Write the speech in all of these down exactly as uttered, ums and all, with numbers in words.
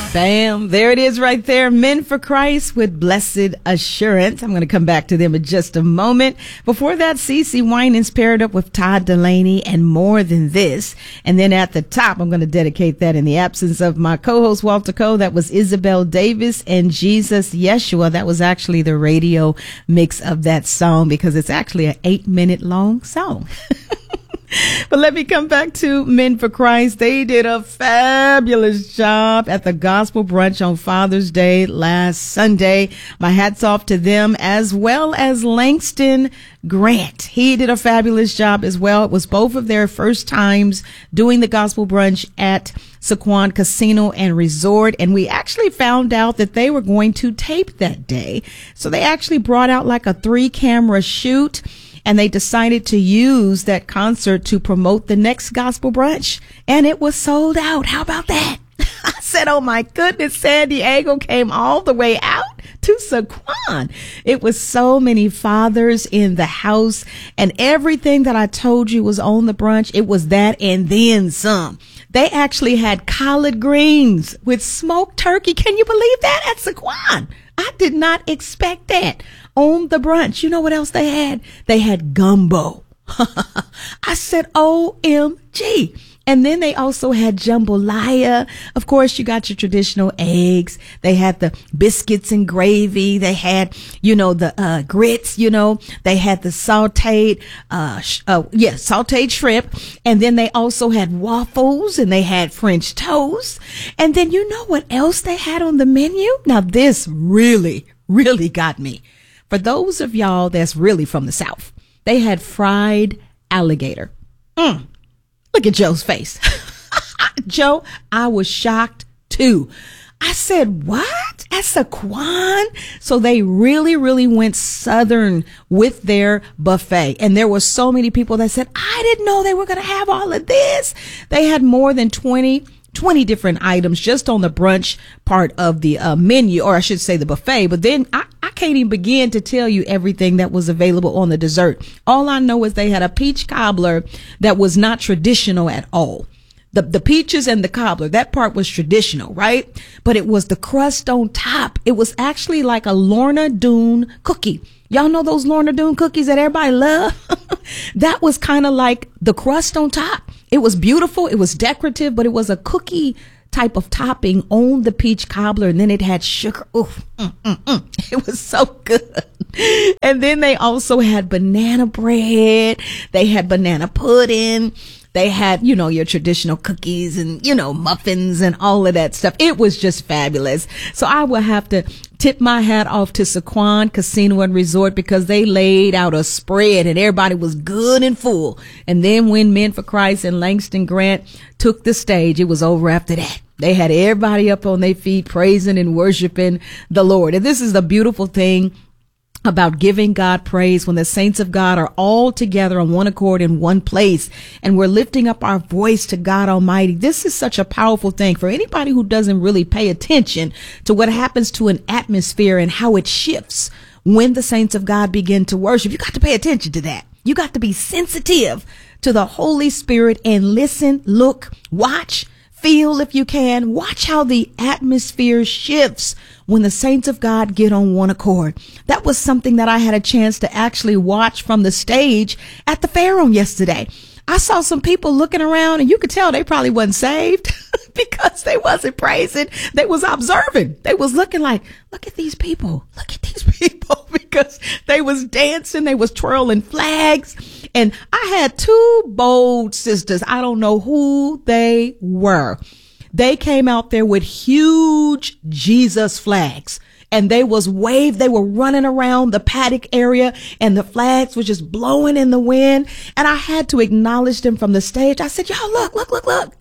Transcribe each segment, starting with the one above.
Bam. There it is right there. Men for Christ with Blessed Assurance. I'm going to come back to them in just a moment. Before that, CeCe Winans paired up with Todd Delaney and More Than This. And then at the top, I'm going to dedicate that in the absence of my co-host Walter Coe. That was Isabel Davis and Jesus Yeshua. That was actually the radio mix of that song because it's actually an eight minute long song. But let me come back to Men for Christ. They did a fabulous job at the gospel brunch on Father's Day last Sunday. My hat's off to them, as well as Langston Grant. He did a fabulous job as well. It was both of their first times doing the gospel brunch at Sequan Casino and Resort. And we actually found out that they were going to tape that day. So they actually brought out like a three camera shoot. And they decided to use that concert to promote the next gospel brunch. And it was sold out. How about that? I said, oh my goodness, San Diego came all the way out to Sequan. It was so many fathers in the house, and everything that I told you was on the brunch. It was that and then some. They actually had collard greens with smoked turkey. Can you believe that at Sequan? I did not expect that on the brunch. You know what else they had? They had gumbo. I said, O M G. And then they also had jambalaya. Of course, you got your traditional eggs. They had the biscuits and gravy. They had, you know, the uh, grits, you know. They had the sauteed, uh, sh- uh, yeah, sauteed shrimp. And then they also had waffles and they had French toast. And then you know what else they had on the menu? Now, this really, really got me. For those of y'all that's really from the South, they had fried alligator. Mm. Look at Joe's face. Joe, I was shocked too. I said, what? At Sequan? So they really, really went Southern with their buffet. And there were so many people that said, I didn't know they were going to have all of this. They had more than twenty, twenty different items just on the brunch part of the uh, menu, or I should say the buffet. But then I, I can't even begin to tell you everything that was available on the dessert. All I know is they had a peach cobbler that was not traditional at all. The, the peaches and the cobbler, that part was traditional, right? But it was the crust on top. It was actually like a Lorna Doone cookie. Y'all know those Lorna Doone cookies that everybody love? That was kind of like the crust on top. It was beautiful. It was decorative, but it was a cookie type of topping on the peach cobbler. And then it had sugar. Oof, mm, mm, mm. It was so good. And then they also had banana bread. They had banana pudding. They had, you know, your traditional cookies and, you know, muffins and all of that stuff. It was just fabulous. So I will have to tip my hat off to Sequan Casino and Resort because they laid out a spread and everybody was good and full. And then when Men for Christ and Langston Grant took the stage, it was over after that. They had everybody up on their feet praising and worshiping the Lord. And this is the beautiful thing about giving God praise when the saints of God are all together on one accord in one place and we're lifting up our voice to God Almighty. This is such a powerful thing for anybody who doesn't really pay attention to what happens to an atmosphere and how it shifts when the saints of God begin to worship. You got to pay attention to that. You got to be sensitive to the Holy Spirit and listen, look, watch, feel if you can. Watch how the atmosphere shifts when the saints of God get on one accord. That was something that I had a chance to actually watch from the stage at the fair on yesterday. I saw some people looking around and you could tell they probably wasn't saved because they wasn't praising. They was observing. They was looking like, look at these people. Look at these people because they was dancing. They was twirling flags. And I had two bold sisters. I don't know who they were. They came out there with huge Jesus flags and they was waved. They were running around the paddock area and the flags were just blowing in the wind. And I had to acknowledge them from the stage. I said, y'all look, look, look, look.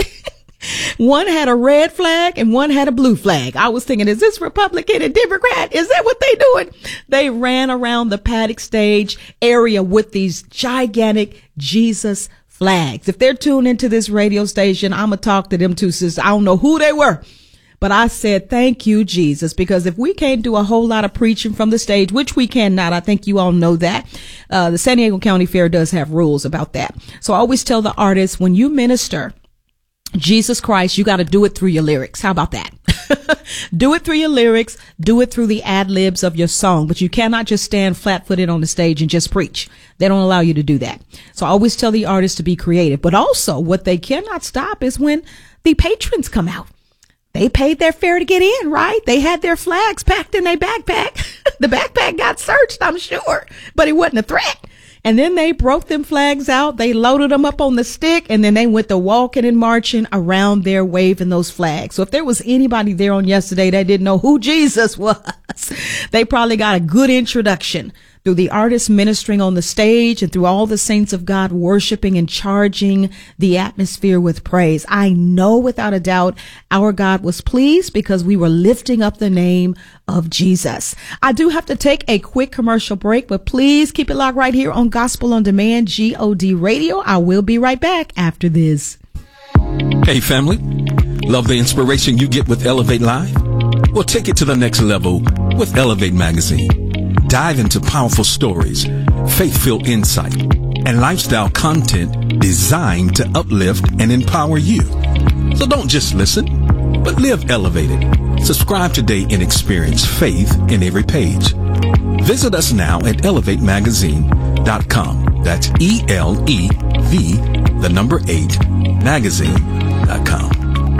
One had a red flag and one had a blue flag. I was thinking, is this Republican and Democrat? Is that what they doing? They ran around the paddock stage area with these gigantic Jesus flags. If they're tuned into this radio station, I'm going to talk to them too, sis. I don't know who they were, but I said, thank you, Jesus, because if we can't do a whole lot of preaching from the stage, which we cannot, I think you all know that, uh, the San Diego County Fair does have rules about that. So I always tell the artists, when you minister Jesus Christ, you got to do it through your lyrics. How about that? Do it through your lyrics. Do it through the ad libs of your song. But you cannot just stand flat footed on the stage and just preach. They don't allow you to do that. So I always tell the artists to be creative. But also what they cannot stop is when the patrons come out. They paid their fare to get in, right? They had their flags packed in their backpack. The backpack got searched, I'm sure, but it wasn't a threat. And then they broke them flags out. They loaded them up on the stick, and then they went to walking and marching around there, waving those flags. So if there was anybody there on yesterday that didn't know who Jesus was, they probably got a good introduction through the artists ministering on the stage and through all the saints of God worshiping and charging the atmosphere with praise. I know without a doubt our God was pleased because we were lifting up the name of Jesus. I do have to take a quick commercial break, but please keep it locked right here on Gospel on Demand, G O D Radio. I will be right back after this. Hey family, love the inspiration you get with Elevate Live? Well, take it to the next level with Elevate Magazine. Dive into powerful stories, faith-filled insight, and lifestyle content designed to uplift and empower you. So don't just listen, but live elevated. Subscribe today and experience faith in every page. Visit us now at elevate magazine dot com. That's E L E V, the number eight, magazine dot com.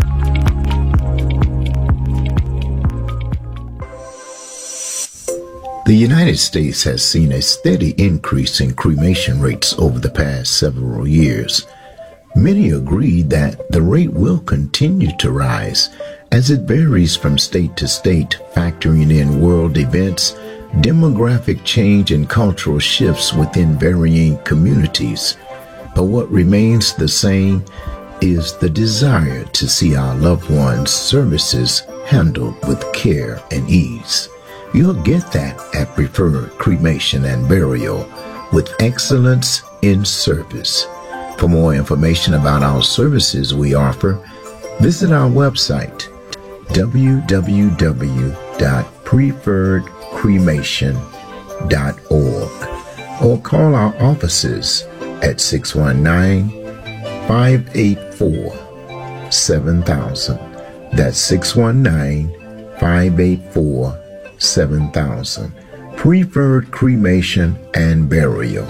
The United States has seen a steady increase in cremation rates over the past several years. Many agree that the rate will continue to rise as it varies from state to state, factoring in world events, demographic change, and cultural shifts within varying communities. But what remains the same is the desire to see our loved ones' services handled with care and ease. You'll get that at Preferred Cremation and Burial with excellence in service. For more information about our services we offer, visit our website, w w w dot preferred cremation dot org, or call our offices at six one nine, five eight four, seven thousand. That's six one nine, five eight four, seven thousand. Preferred Cremation and Burial.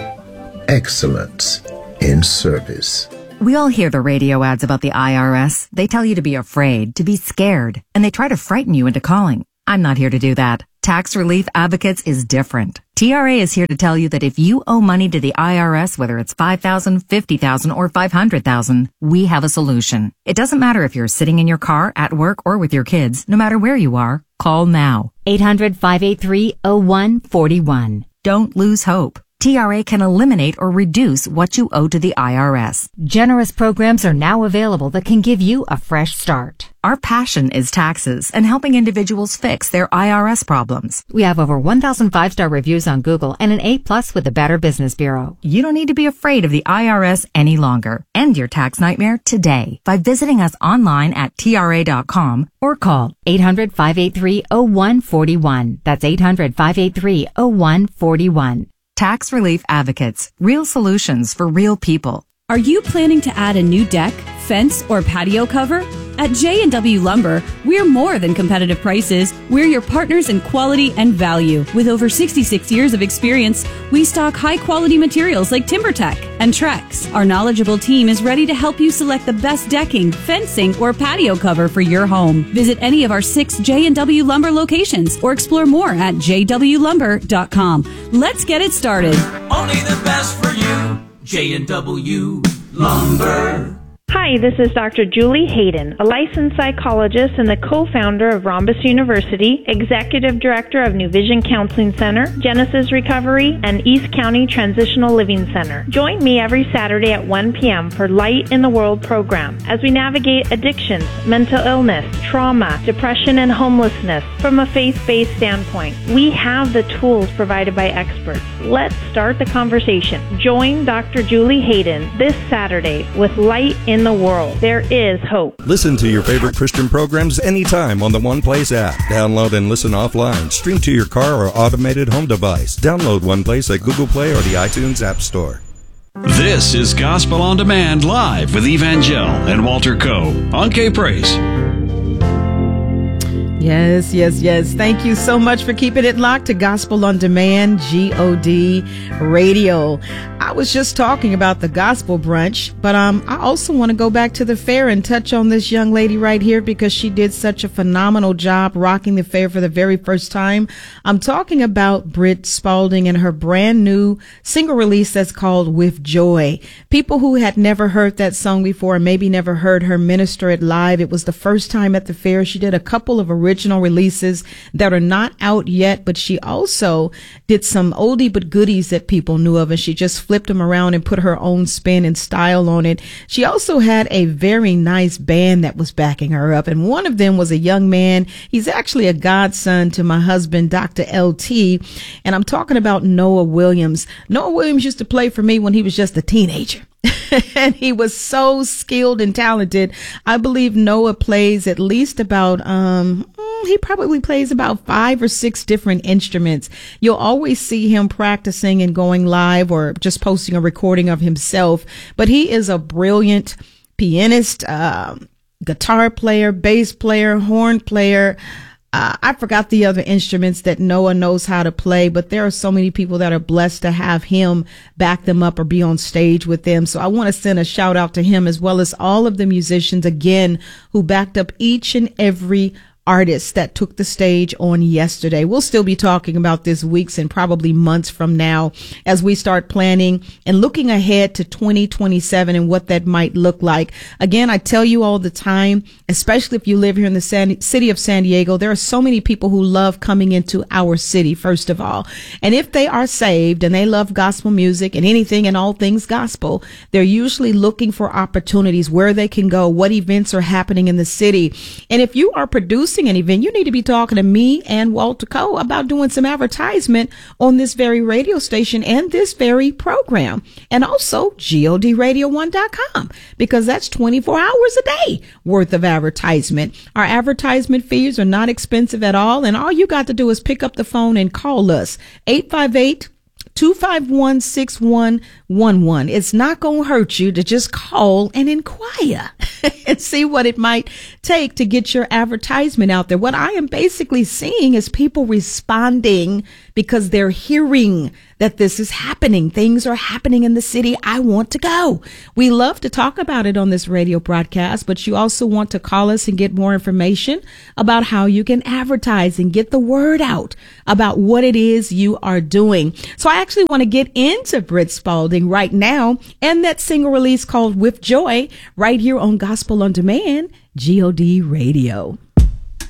Excellence in service. We all hear the radio ads about the I R S. They tell you to be afraid, to be scared, and they try to frighten you into calling. I'm not here to do that. Tax Relief Advocates is different. T R A is here to tell you that if you owe money to the I R S, whether it's five thousand dollars, fifty thousand dollars, or five hundred thousand dollars, we have a solution. It doesn't matter if you're sitting in your car, at work, or with your kids. No matter where you are, call now. eight hundred, five eight three, oh one four one. Don't lose hope. T R A can eliminate or reduce what you owe to the I R S. Generous programs are now available that can give you a fresh start. Our passion is taxes and helping individuals fix their I R S problems. We have over one thousand five-star reviews on Google and an A plus with the Better Business Bureau. You don't need to be afraid of the I R S any longer. End your tax nightmare today by visiting us online at T R A dot com or call eight hundred, five eight three, oh one four one. That's eight hundred, five eight three, oh one four one. Tax Relief Advocates. Real solutions for real people. Are you planning to add a new deck, fence, or patio cover? At J and W Lumber, we're more than competitive prices. We're your partners in quality and value. With over sixty-six years of experience, we stock high-quality materials like TimberTech and Trex. Our knowledgeable team is ready to help you select the best decking, fencing, or patio cover for your home. Visit any of our six J and W Lumber locations or explore more at j w lumber dot com. Let's get it started. Only the best for you, J and W Lumber. Hi, this is Doctor Julie Hayden, a licensed psychologist and the co-founder of Rhombus University, executive director of New Vision Counseling Center, Genesis Recovery, and East County Transitional Living Center. Join me every Saturday at one p.m. for Light in the World program as we navigate addictions, mental illness, trauma, depression, and homelessness from a faith-based standpoint. We have the tools provided by experts. Let's start the conversation. Join Doctor Julie Hayden this Saturday with Light in the World. There is hope. Listen to your favorite Christian programs anytime on the One Place app. Download and listen offline. Stream to your car or automated home device. Download One Place at Google Play or the iTunes App Store. This is Gospel on Demand live with Evangel and Walter Coe on K-Praise. Yes, yes, yes. Thank you so much for keeping it locked to Gospel on Demand, G O D Radio. I was just talking about the gospel brunch, but um, I also want to go back to the fair and touch on this young lady right here because she did such a phenomenal job rocking the fair for the very first time. I'm talking about Britt Spalding and her brand new single release that's called With Joy. People who had never heard that song before and maybe never heard her minister it live, it was the first time at the fair. She did a couple of original releases that are not out yet, but she also did some oldie but goodies that people knew of, and she just flipped them around and put her own spin and style on it. She also had a very nice band that was backing her up, and one of them was a young man. He's actually a godson to my husband, Doctor L T, and I'm talking about Noah Williams. Noah Williams used to play for me when he was just a teenager. And he was so skilled and talented. I believe Noah plays at least about, um, he probably plays about five or six different instruments. You'll always see him practicing and going live or just posting a recording of himself. But he is a brilliant pianist, uh, guitar player, bass player, horn player. Uh, I forgot the other instruments that Noah knows how to play, but there are so many people that are blessed to have him back them up or be on stage with them. So I want to send a shout out to him as well as all of the musicians, again, who backed up each and every artists that took the stage on yesterday. We'll still be talking about this weeks and probably months from now as we start planning and looking ahead to twenty twenty-seven and what that might look like. Again, I tell you all the time, especially if you live here in the San- city of San Diego, there are so many people who love coming into our city, first of all. And if they are saved and they love gospel music and anything and all things gospel, they're usually looking for opportunities where they can go, what events are happening in the city. And if you are producing an event, you need to be talking to me and Walter Coe about doing some advertisement on this very radio station and this very program, and also G O D radio one dot com, because that's twenty-four hours a day worth of advertisement. Our advertisement fees are not expensive at all, and all you got to do is pick up the phone and call us eight five eight, two five one, six one one one. It's not going to hurt you to just call and inquire and see what it might take to get your advertisement out there. What I am basically seeing is people responding because they're hearing that this is happening. Things are happening in the city. I want to go. We love to talk about it on this radio broadcast, but you also want to call us and get more information about how you can advertise and get the word out about what it is you are doing. So I actually want to get into Britt Spalding right now and that single release called With Joy right here on Gospel on Demand, G O D Radio.